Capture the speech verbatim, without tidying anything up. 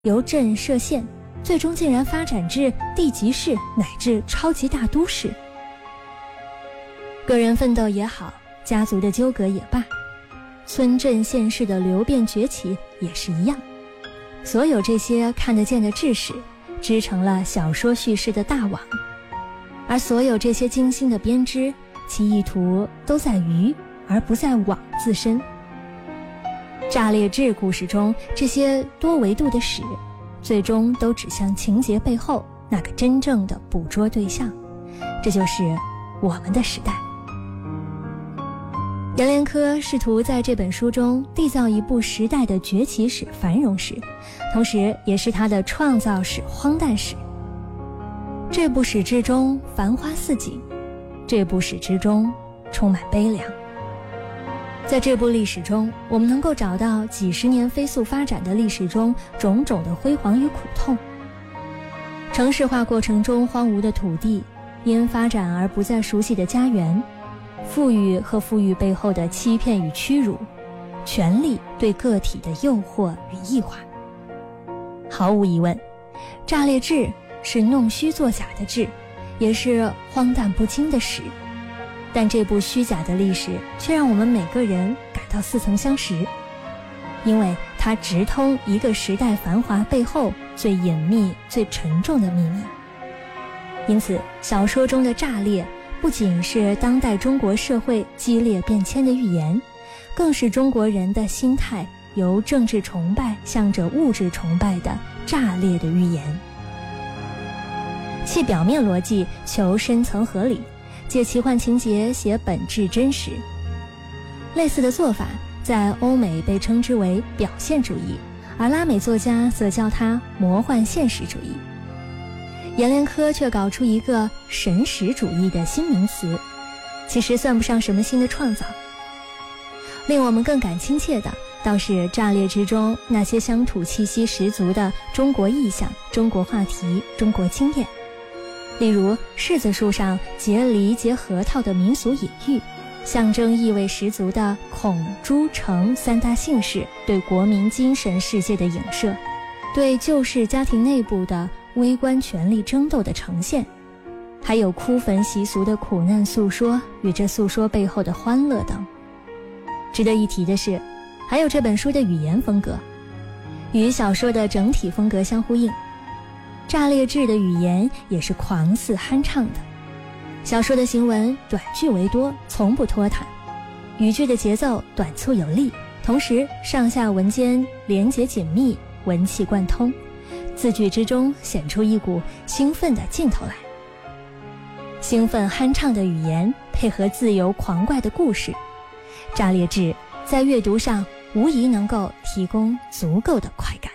由镇设县，最终竟然发展至地级市乃至超级大都市。个人奋斗也好，家族的纠葛也罢，村镇县市的流变崛起也是一样。所有这些看得见的志士，织成了小说叙事的大网，而所有这些精心的编织，其意图都在鱼而不在网自身。炸裂志故事中这些多维度的史，最终都指向情节背后那个真正的捕捉对象，这就是我们的时代。阎连科试图在这本书中缔造一部时代的崛起史、繁荣史，同时也是他的创造史、荒诞史。这部史之中繁花似锦，这部史之中充满悲凉。在这部历史中，我们能够找到几十年飞速发展的历史中种种的辉煌与苦痛。城市化过程中荒芜的土地，因发展而不再熟悉的家园，富裕和富裕背后的欺骗与屈辱，权力对个体的诱惑与异化。毫无疑问，炸裂志是弄虚作假的志，也是荒诞不经的史。但这部虚假的历史却让我们每个人感到似曾相识，因为它直通一个时代繁华背后最隐秘、最沉重的秘密。因此，小说中的炸裂不仅是当代中国社会激烈变迁的预言，更是中国人的心态由政治崇拜向着物质崇拜的炸裂的预言。弃表面逻辑，求深层合理，借奇幻情节写本质真实。类似的做法在欧美被称之为表现主义，而拉美作家则叫它魔幻现实主义。阎连科却搞出一个神识主义的新名词，其实算不上什么新的创造。令我们更感亲切的倒是炸裂之中那些乡土气息十足的中国意象、中国话题、中国经验。例如柿子树上结梨结核桃的民俗隐喻，象征意味十足的孔朱程三大姓氏对国民精神世界的影射，对旧式家庭内部的微观权力争斗的呈现，还有哭坟习俗的苦难诉说与这诉说背后的欢乐等。值得一提的是，还有这本书的语言风格与小说的整体风格相呼应。炸裂志的语言也是狂肆酣畅的，小说的行文短句为多，从不拖沓，语句的节奏短促有力，同时上下文间连结紧密，文气贯通，字句之中显出一股兴奋的劲头来。兴奋酣畅的语言配合自由狂怪的故事，炸裂志在阅读上无疑能够提供足够的快感。